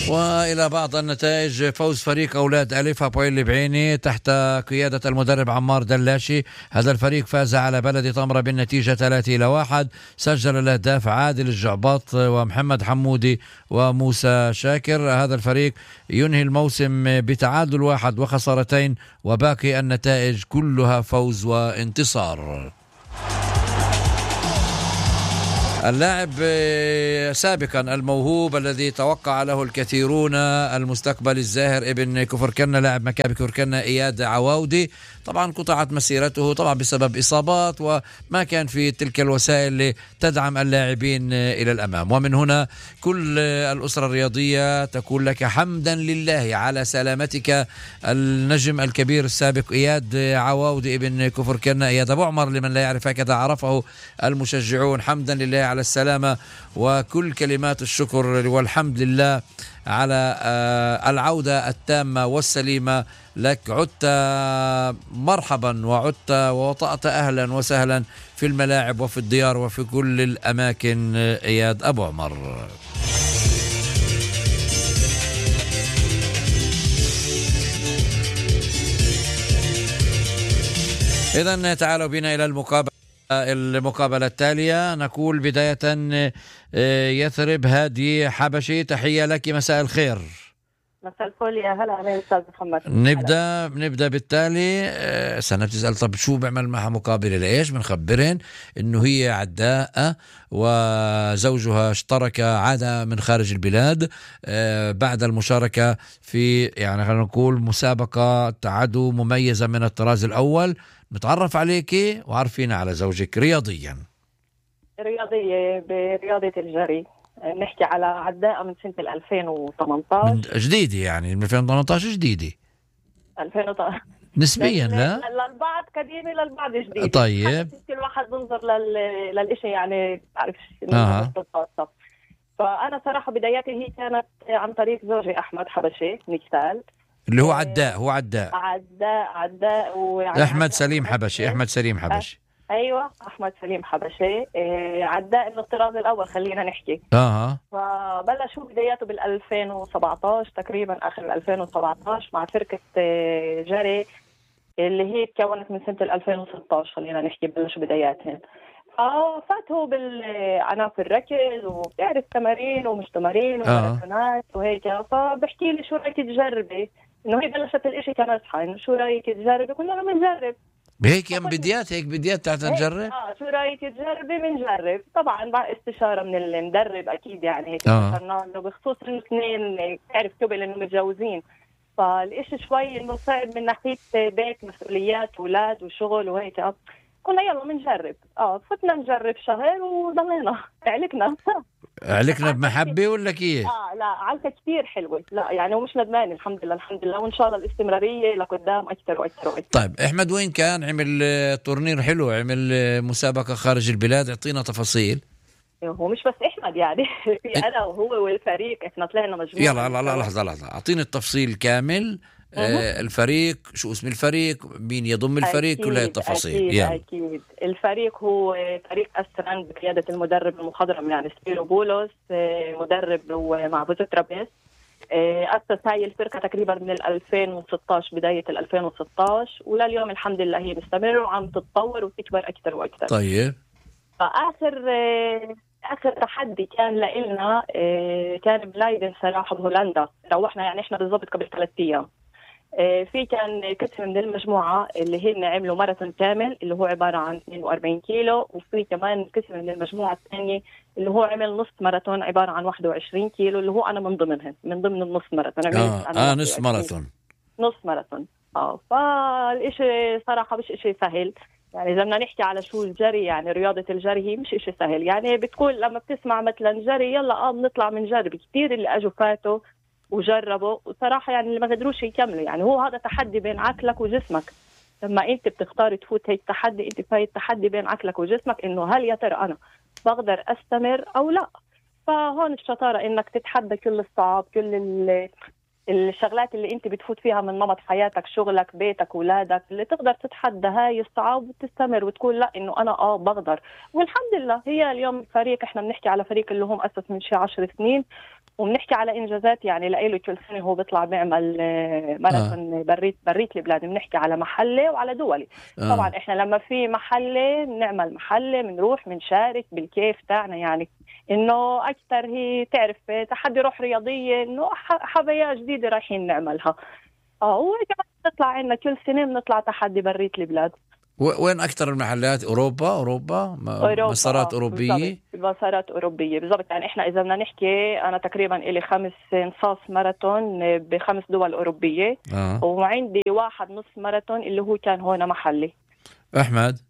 وإلى بعض النتائج. فوز فريق أولاد ألف أبويل بعيني تحت قيادة المدرب عمار دلاشي. هذا الفريق فاز على بلد طمرة بالنتيجة 3-1. سجل الأهداف عادل الجعباط ومحمد حمودي وموسى شاكر. هذا الفريق ينهي الموسم بتعادل 1 وخسارتين، وباقي النتائج كلها فوز وانتصار. اللاعب سابقا الموهوب الذي توقع له الكثيرون المستقبل الزاهر ابن كفركنة لاعب مكابي كفركنة إياد عواودي، طبعا قطعت مسيرته طبعا بسبب إصابات وما كان في تلك الوسائل اللي تدعم اللاعبين إلى الأمام. ومن هنا كل الأسرة الرياضية تقول لك حمدا لله على سلامتك النجم الكبير السابق إياد عواودي ابن كفركنة، إياد أبو عمر لمن لا يعرف هكذا عرفه المشجعون. حمدا لله على السلامة وكل كلمات الشكر والحمد لله على العودة التامة والسليمة لك. عدت مرحبا وعدت ووطأت أهلا وسهلا في الملاعب وفي الديار وفي كل الأماكن إياد أبو عمر. إذن تعالوا بنا إلى المقابلة التالية. نقول بداية يثرب هادي حبشي، تحية لك، مساء الخير. مساء الفل يا هلا أستاذ محمد. نبدأ بالتالي. سنة بتسأل طب شو بعمل معها مقابلة لإيش؟ بنخبرهن إنه هي عداء وزوجها اشترك عاد من خارج البلاد بعد المشاركة في يعني خلينا نقول مسابقة تعدو مميزة من الطراز الأول. نتعرف عليكي وعرفينا على زوجك رياضية برياضة الجري. نحكي على عداء من سنة 2018 جديدة، يعني من 2018 جديدة 2018 نسبيا. لا للبعض قديمة للبعض جديدة. طيب كل واحد بنظر للإشي يعني تعرفش فأنا صراحة بداياتي هي كانت عن طريق زوجي أحمد حبشي نكتال اللي هو عداء ويعني أحمد سليم حبشي. أيوة أحمد سليم حبشي. عداء من الطراز الأول خلينا نحكي. فبلشوا بداياته 2017 تقريبا آخر 2017 مع فرقة جري اللي هي تكونت من سنة 2016 خلينا نحكي بلشوا بداياتهم. فاتوا بالعناصر الركض وبتعرف تمارين ومش تمارين وماراثونات وهيك. فبحكي لي شو رأيك تجربي، إنه هي بلشت الإشي كمزحة، إنه شو رأيك تجربي؟ كنا بنجرب هيك بديات تاعت نجرب. شو رايك تجربي؟ بنجرب طبعا مع استشاره من المدرب اكيد يعني هيك انه بخصوص انه اثنين تعرف قبل انه متجوزين، فالإشي شوي انه صعب من ناحيه بيت مسؤوليات اولاد وشغل وهيك. قلنا يلا بنجرب. فتنا نجرب شهر وضلينا علكنا بمحبه ولا كيف؟ لا علكة كثير حلوه، لا يعني ومش ندمان الحمد لله وان شاء الله الاستمراريه لقدام اكثر واكثر. طيب احمد وين كان عمل تورنير حلو، عمل مسابقه خارج البلاد، اعطينا تفاصيل. هو مش بس احمد يعني في انا وهو والفريق، احنا طلعنا مجموعه. يلا لحظه اعطيني التفصيل كامل. الفريق، شو اسم الفريق، مين يضم الفريق، كل هاي التفاصيل. أكيد الفريق هو فريق أستران بقيادة المدرب المخضرم يعني سبيرو بولوس، مدرب ومع بوزوترابيس. أسس هاي الفرقة تقريبا من 2016 بداية 2016 ولليوم الحمد لله هي مستمرة وعم تتطور وتكبر أكثر وأكثر. طيب آخر تحدي كان لنا كان بلايدن صراحة بهولندا. روحنا يعني إحنا بالضبط قبل 3 أيام. في كان قسم من المجموعة اللي هن عملوا ماراثون كامل اللي هو عبارة عن 42 كيلو، وفي كمان قسم من المجموعة الثانية اللي هو عمل نص ماراثون عبارة عن 21 كيلو اللي هو أنا من ضمنهم من ضمن النص ماراثون. نص ماراثون. فالإشي صراحة مش إشي سهل يعني. إذا بدنا نحكي على شو الجري يعني رياضة الجري هي مش إشي سهل يعني. بتكون لما بتسمع مثلا جري يلا بنطلع من جرب كتير اللي أجوا فاتوا وجربوا وصراحة يعني اللي ما قدروش يكملوا يعني. هو هذا تحدي بين عقلك وجسمك. لما انت بتختار تفوت هيك تحدي انت في التحدي بين عقلك وجسمك انه هل يا ترى انا بقدر استمر او لا. فهون الشطارة انك تتحدى كل الصعاب كل الشغلات اللي انت بتفوت فيها من نمط حياتك شغلك بيتك اولادك اللي تقدر تتحدى هاي الصعاب وتستمر وتقول لا انه انا بقدر. والحمد لله هي اليوم فريق احنا بنحكي على فريق اللي هم اسس من شي 10 سنين وبنحكي على انجازات، يعني لإله كل سنه هو بيطلع بيعمل ماراثون بريت البلاد. بنحكي على محلي وعلى دولي. طبعا احنا لما في محلي بنعمل محلي، بنروح بنشارك بالكيف تاعنا، يعني انه اكثر هي تعرف تحدي روح رياضيه، انه حبايا جديده رايحين نعملها. وكمان بنطلع عندنا كل سنه بنطلع تحدي بريت البلاد. وين أكثر المحلات؟ أوروبا مسارات أوروبية. مسارات أوروبية بالضبط. يعني إحنا إذا بدنا نحكي، أنا تقريبا إلي 5 نصاص ماراثون ب5 دول أوروبية. وعندي 1 نص ماراثون اللي هو كان هون محلي. أحمد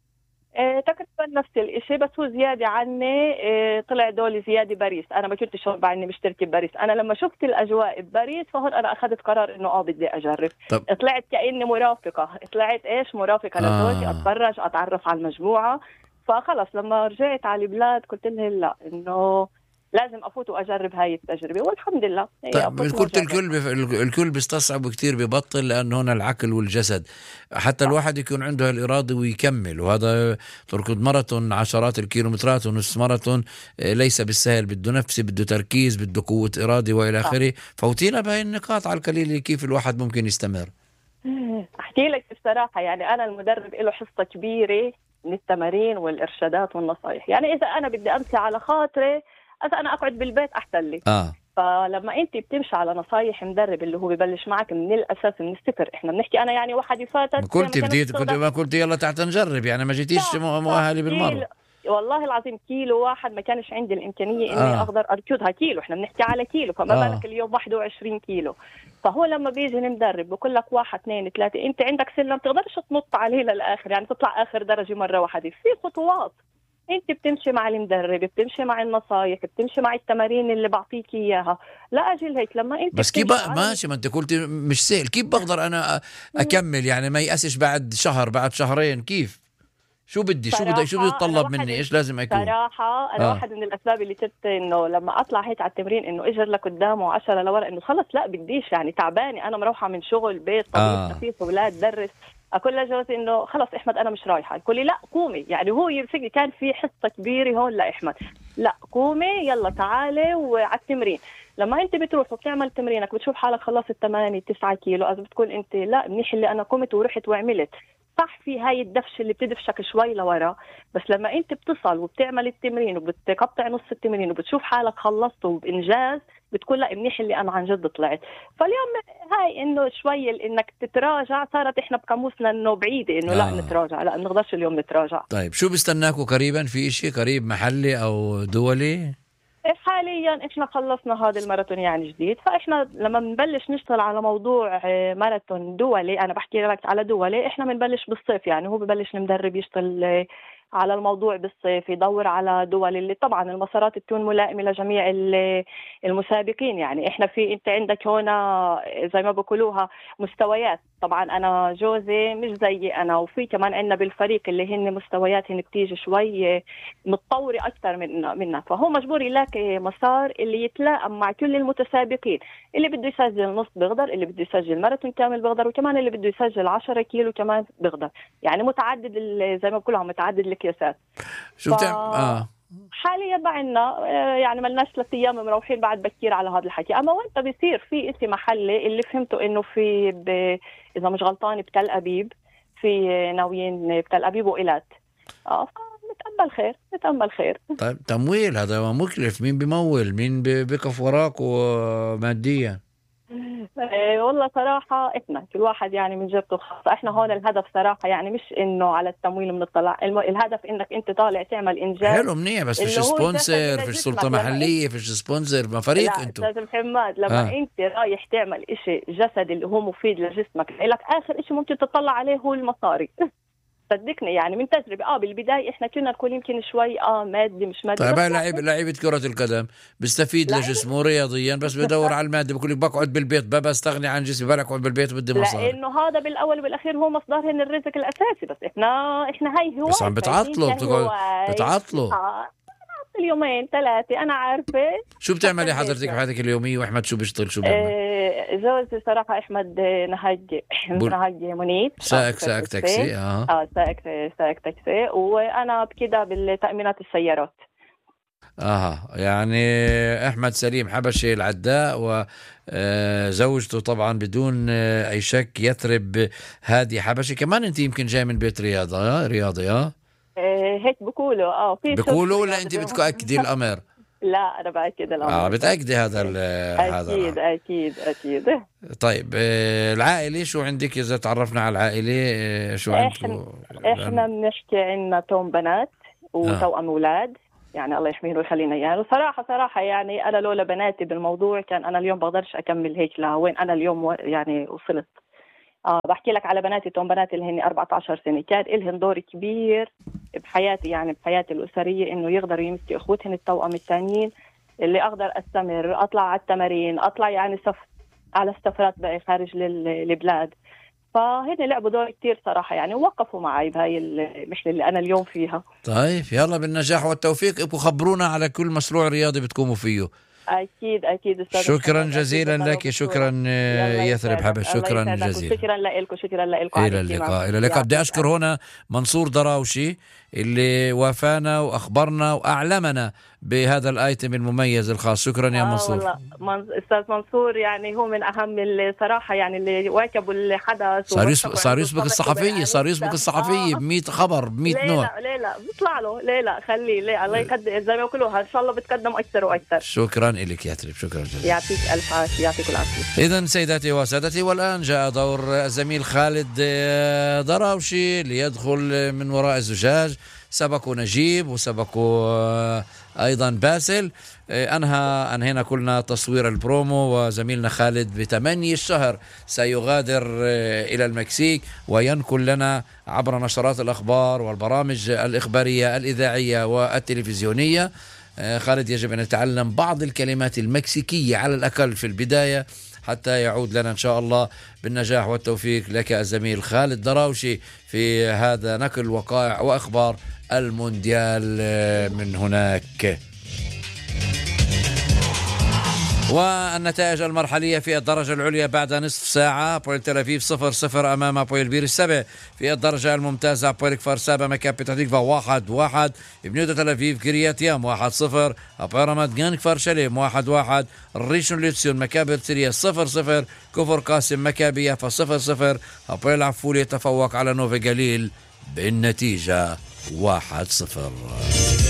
تقريبا نفس الاشي، بس هو زيادة عني. طلع دولي زيادة باريس. أنا ما كنتش هون بعدني مشتركة بباريس. أنا لما شفت الأجواء بباريس فهون أنا أخذت قرار إنه بدي أجرب. طلعت كأني مرافقة، طلعت مرافقة لزوجي، أتفرج أتعرف على المجموعة. فخلص لما رجعت على البلاد قلت لهم لا، إنه لازم أفوت وأجرب هاي التجربة، والحمد لله. طيب قلت الكل بيستصعب كتير، ببطل، لأن هنا العقل والجسد. حتى الواحد يكون عنده الإرادة ويكمل، وهذا تركض ماراثون عشرات الكيلومترات ونص ماراثون ليس بالسهل، بده نفسي، بده تركيز، بده قوة إرادة وإلى آخره. فوتينا بهاي النقاط على القليل كيف الواحد ممكن يستمر. أحكي لك بصراحة، يعني أنا المدرب له حصة كبيرة من التمارين والإرشادات والنصائح. يعني إذا أنا بدي أمشي على خاطري، إذا أنا أقعد بالبيت أحسن لي. فلما أنت بتمشي على نصايح مدرب اللي هو ببلش معك من الأساس من الصفر. إحنا بنحكي أنا يعني واحد فاتت ما قلت يلا تعال نجرب، يعني ما جيتيش مؤهلة بالمرة. والله العظيم كيلو واحد ما كانش عندي الإمكانية إني أقدر أركضها كيلو. إحنا بنحكي على كيلو، فما بالك اليوم 21 كيلو. فهو لما بيجي المدرب بقول لك 1 2 3، أنت عندك سلم تقدرش تنط عليه للآخر، يعني تطلع آخر درجة مرة واحدة. في خطوات انت بتمشي مع المدرب، بتمشي مع النصايح، بتمشي مع التمارين اللي بعطيك اياها. لا اجل هيك لما انت بس كيف ماشي، ما انت قلت مش سهل، كيف بقدر انا اكمل؟ يعني ما يأسش بعد شهر، بعد شهرين؟ كيف؟ شو بدي يتطلب مني؟ ايش لازم اكون؟ صراحه انا واحد من الاسباب اللي كنت انه لما اطلع هيك على التمرين انه اجر لقدام و10 لورا، انه خلص لا بديش، يعني تعبانه، انا مروحه من شغل بيت طبيب خفيف اولاد درس. اقول لجوزي انه خلص احمد انا مش رايحه. يقول لي لا قومي، يعني هو يرفقني. كان في حصه كبيره هون لاحمد، لا قومي يلا تعالي وعلى التمرين. لما انت بتروح وبتعمل تمرينك بتشوف حالك خلصت 8 9 كيلو، اذا بتكون انت لا منيح اللي انا قمت ورحت وعملت صح. في هاي الدفش اللي بتدفشك شوي لورا، بس لما انت بتصل وبتعمل التمرين وبتقطع نص التمرين وبتشوف حالك خلصت وبإنجاز، بتقول لا منيح اللي انا عن جد طلعت. فاليوم هاي انه شوي انك تتراجع صارت احنا بقاموسنا انه بعيده انه لا نتراجع، لا نقدرش اليوم نتراجع. طيب شو بيستناكوا قريبا؟ في اشي قريب محلي او دولي؟ حاليا احنا خلصنا هذا الماراثون يعني جديد، فاحنا لما بنبلش نشتغل على موضوع ماراثون دولي، انا بحكي لك على دولي، احنا بنبلش بالصيف. يعني هو ببلش المدرب يشتغل على الموضوع بالصيف، يدور على دول اللي طبعا المسارات تكون ملائمة لجميع المسابقين. يعني احنا في انت عندك هنا زي ما بقولوها مستويات. طبعا انا جوزي مش زي انا، وفي كمان عندنا بالفريق اللي هن مستوياتهن بتيجي شوي متطورة اكثر منا، فهو مجبور يلاقي مسار اللي يتلائم مع كل المتسابقين. اللي بده يسجل نص بيقدر، اللي بده يسجل ماراثون كامل بيقدر، وكمان اللي بده يسجل 10 كيلو كمان بيقدر. يعني متعدد زي ما بقولها متعدد القياسات. شو بتعمل؟ حاليا بعنا يعني ملناش 3 أيام مروحين بعد بكير على هذا الحكي. اما وانت بيصير في اسم محلي اللي فهمته انه في اذا مش غلطان بتل ابيب، في ناويين بتل ابيب وإيلات. نتأمل خير نتأمل خير. طيب تمويل هذا مكلف، مين بيمول؟ مين بيقف وراك وماديا؟ والله صراحة احنا كل واحد يعني من جبته خاصة. احنا هون الهدف صراحة يعني مش انه على التمويل بنطلع، الهدف انك انت طالع تعمل انجاز. حلو منيح، بس فيش سبونسر، فيش سلطة محلية، فيش سبونسر، ما فريق انتو. لا استاذ محمد، لما انت رايح تعمل اشي جسد اللي هو مفيد لجسمك، لك اخر اشي ممكن تطلع عليه هو المصاري. صدقني يعني من تجربة بالبداية احنا كنا نقول يمكن شوي مادي مش مادي. طيب لعيبة كرة القدم بيستفيد لجسمه رياضيا، بس بدور على المادة. بقول لك بقعد بالبيت، بستغني عن جسمي، بقعد بالبيت وبدي مصاري. لانه هذا بالاول والاخير هو مصدرهن الرزق الاساسي. بس احنا هاي هو بس عم بتعطلوا اليومين 3 انا عارفة. شو بتعملي حضرتك بحياتك اليومية؟ واحمد شو بيشتغل؟ شو بيعمل؟ زوجي صراحة احمد نهج منيب، سائق تاكسي. سائق تاكسي، وانا بكده بالتأمينات السيارات. يعني أحمد سليم حبشي العداء وزوجته طبعا بدون أي شك يثرب هادي حبشي. كمان أنت يمكن جاي من بيت رياضي هيك بقولوا في بقولوا، ولا أنت بتأكدي الأمر؟ لا أنا بأكد الأمر. بتأكدي هذا أكيد أكيد أكيد. طيب العائلة شو عندك؟ إذا تعرفنا على العائلة شو عندكم؟ إحنا بنحكي عنا توم بنات وتوأم أولاد، يعني الله يحميهم ويخلينا إياهم. صراحة يعني أنا لولا بناتي بالموضوع كان أنا اليوم بقدرش أكمل هيك لوين أنا اليوم يعني وصلت. بحكي لك على بناتي توم بناتي اللي هن 14 سنة، كان إلهن دور كبير بحياتي، يعني بحياتي الأسرية، إنه يقدروا يمسكوا إخوتهن التوأم الثانيين اللي أقدر أستمر أطلع على التمارين، أطلع يعني على السفرات بقى خارج البلاد. فهن لعبوا دور كتير صراحة يعني، ووقفوا معي بهاي المحنة اللي أنا اليوم فيها. طيب يلا بالنجاح والتوفيق، ابقوا خبرونا على كل مشروع رياضي بتقوموا فيه. أكيد أستاذ. شكرا جزيلا لك، شكرا يثرب حبش، شكرا جزيلا. شكرا لكم. إلى اللقاء. بدي أشكر هنا منصور دراوشي اللي وافانا وأخبرنا وأعلمنا بهذا الآيتم المميز الخاص. شكرا يا منصور. والله أستاذ منصور يعني هو من أهم الصراحة يعني اللي واكبوا الحدث. صار يسبق الصحفية ب100 خبر ب100 نوع. لا بيطلع له. لا خليه الله يقدم زي ما يقولوها، إن شاء الله بتقدم أكثر وأكثر. شكرا لك يا تريب، شكرا جزيلا. يعطيك ألف عافية. يعطيك العافية. إذن سيداتي وسادتي، والآن جاء دور الزميل خالد دراوشي ليدخل من وراء الزجاج. سبقوا نجيب وسبقوا أيضا باسل. أنهينا كلنا تصوير البرومو، وزميلنا خالد ب8 الشهر سيغادر إلى المكسيك وينقل لنا عبر نشرات الأخبار والبرامج الإخبارية الإذاعية والتلفزيونية. خالد يجب أن يتعلم بعض الكلمات المكسيكية على الأقل في البداية حتى يعود لنا إن شاء الله بالنجاح والتوفيق. لك الزميل خالد دراوشي في هذا نقل وقائع وأخبار المونديال من هناك. والنتائج المرحلية في الدرجة العليا بعد نصف ساعة: بويل تل أبيب 0-0 أمام بويل بير السبع. في الدرجة الممتازة بويل كفر سابا مكابي تحتيكفا 1-1. بنيودا تل أبيب كريات يام 1-0. بيراميد جان كفر شليم 1-1. ريشون ليتسيون مكابي تريا 0-0. كفر قاسم مكابي يافا 0-0. بويل عفولي يتفوق على نوفي جليل بالنتيجة 1-0.